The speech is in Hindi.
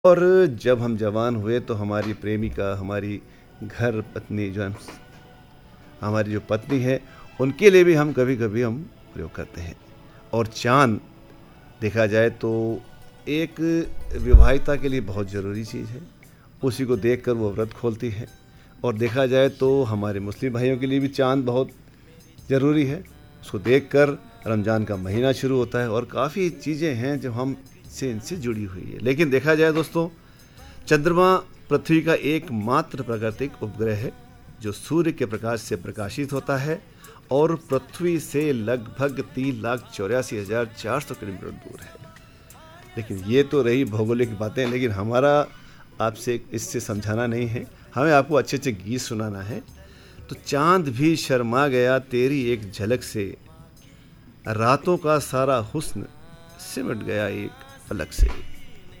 और जब हम जवान हुए तो हमारी प्रेमिका, हमारी घर पत्नी जो हम हमारी जो पत्नी है, उनके लिए भी हम कभी-कभी हम प्रयोग करते हैं। और चाँद देखा जाए तो एक विवाहिता के लिए बहुत ज़रूरी चीज़ है। उसी को देखकर वो व्रत खोलती है। और देखा जाए तो हमारे मुस्लिम भाइयों के लिए भी चाँद बहुत ज़रूरी है। उसको देखकर रमज़ान का महीना शुरू होता है और काफ़ी चीज़ें हैं जो हम से इनसे जुड़ी हुई है। लेकिन देखा जाए दोस्तों, चंद्रमा पृथ्वी का एकमात्र प्राकृतिक उपग्रह है जो सूर्य के प्रकाश से प्रकाशित होता है और पृथ्वी से लगभग 3,84,400 किलोमीटर दूर है। लेकिन ये तो रही भौगोलिक बातें, लेकिन हमारा आपसे इससे समझाना नहीं है, हमें आपको अच्छे-अच्छे गीत सुनाना है। तो चाँद भी शर्मा गया तेरी एक झलक से, रातों का सारा हुस्न सिमट गया एक पलक से।